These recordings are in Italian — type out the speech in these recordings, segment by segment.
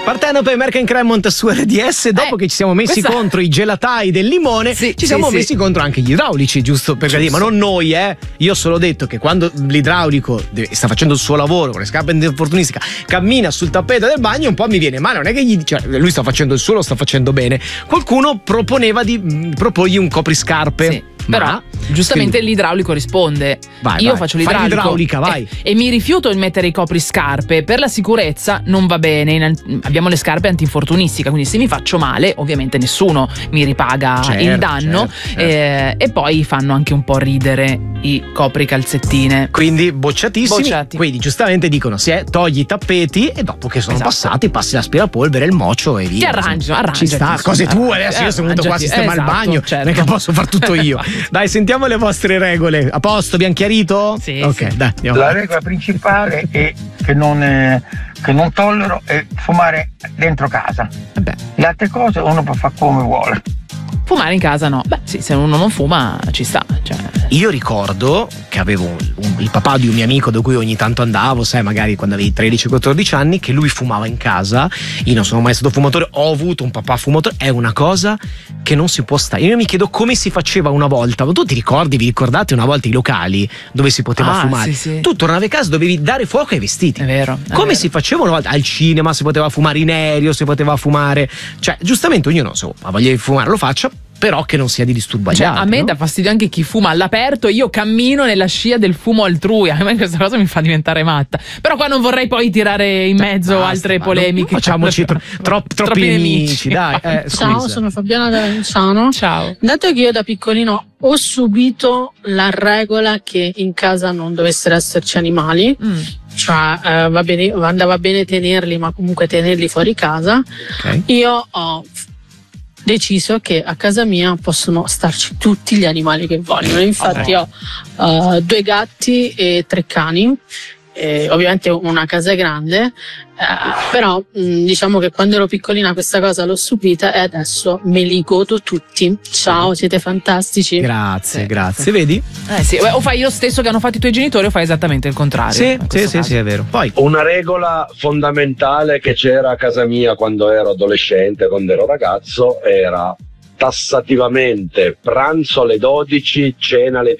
Partenope e Merck & Cremont su RDS. Dopo che ci siamo messi contro i gelatai del limone, ci siamo messi contro anche gli idraulici, giusto per dire, ma non noi, Io ho solo detto che quando l'idraulico sta facendo il suo lavoro con le scarpe antinfortunistica, cammina sul tappeto del bagno, un po' mi viene, ma non è che lui sta facendo il suo, lo sta facendo bene. Qualcuno proponeva di proporgli un copriscarpe. Sì. Però giustamente l'idraulico risponde: io faccio l'idraulica, vai. E mi rifiuto di mettere i copriscarpe, per la sicurezza non va bene, abbiamo le scarpe antinfortunistica, quindi se mi faccio male ovviamente nessuno mi ripaga il danno. E poi fanno anche un po' ridere i copricalzettine, quindi bocciatissimi. Quindi giustamente dicono togli i tappeti e dopo che sono passati passi l'aspirapolvere, il mocio e via. Ti arrangiami. Ci sta, cose tue, adesso io sono venuto qua a sistemare il bagno, non è che posso far tutto io. Dai, sentiamo le vostre regole. A posto, abbiamo chiarito? Sì. Ok, dai, andiamo. La regola principale è che non tollero è fumare dentro casa. Le altre cose uno può fare come vuole. Fumare in casa no. Se uno non fuma ci sta. Io ricordo che avevo il papà di un mio amico da cui ogni tanto andavo, sai, magari quando avevi 13-14 anni, che lui fumava in casa. Io non sono mai stato fumatore, ho avuto un papà fumatore, è una cosa che non si può stare. Io mi chiedo come si faceva una volta. Tu vi ricordate una volta i locali dove si poteva fumare? Sì. Tu tornavi a casa, dovevi dare fuoco ai vestiti. È vero. Come si faceva una volta? Al cinema si poteva fumare, in aereo si poteva fumare. Giustamente ognuno ha voglia di fumare, lo faccia, però che non sia di disturbo agli altri. A me dà fastidio anche chi fuma all'aperto. Io cammino nella scia del fumo altrui. A me questa cosa mi fa diventare matta. Però qua non vorrei poi tirare in mezzo altre polemiche. Facciamoci troppi nemici. Dai, ciao, sono Fabiana da Lanciano. Ciao. Dato che io da piccolino ho subito la regola che in casa non dovessero esserci animali, va bene, andava bene tenerli, ma comunque tenerli fuori casa. Io ho deciso che a casa mia possono starci tutti gli animali che vogliono. Infatti ho 2 gatti e 3 cani. Ovviamente una casa è grande, però diciamo che quando ero piccolina questa cosa l'ho subita e adesso me li godo tutti. Ciao, siete fantastici. Grazie. Vedi? O fai lo stesso che hanno fatto i tuoi genitori o fai esattamente il contrario. Sì, è vero. Poi una regola fondamentale che c'era a casa mia quando ero adolescente, quando ero ragazzo, era tassativamente pranzo alle 12, cena alle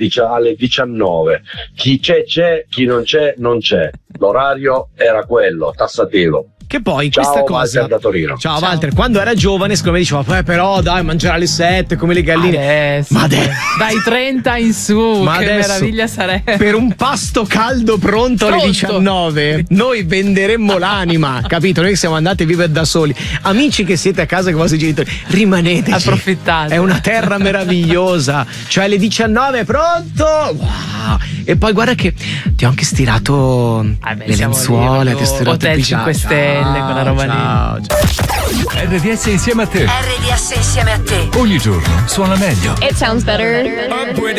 19. Chi c'è, chi non c'è, non c'è. L'orario era quello, tassativo. Che poi ciao, questa cosa. Walter da Torino. Ciao Walter, quando era giovane secondo me diceva però dai, mangerà alle 7 come le galline. Ma adesso dai 30 in su, ma che meraviglia sarebbe. Per un pasto caldo pronto alle 19 noi venderemmo l'anima, capito? Noi siamo andati a vivere da soli. Amici che siete a casa con i vostri genitori, rimaneteci, approfittate, è una terra meravigliosa. Cioè alle 19 pronto, wow. E poi guarda che ti ho anche stirato le lenzuola, ti ho stirato Hotel 5 Stelle, quella roba lì. RDS insieme a te. RDS insieme a te. Ogni giorno suona meglio. It sounds better.